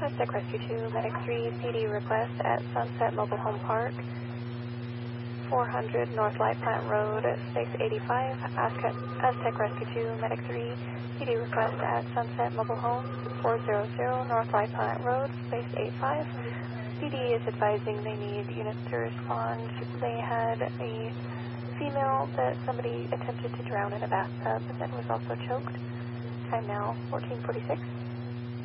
Aztec Rescue 2, Medic 3, PD request at Sunset Mobile Home Park, 400 North Light Plant Road, space 85. Aztec Rescue 2, Medic 3, PD request at Sunset Mobile Home, 400 North Light Plant Road, space 85. PD is advising they need units to respond. They had a female that somebody attempted to drown in a bathtub that was also choked. Time now 14:46.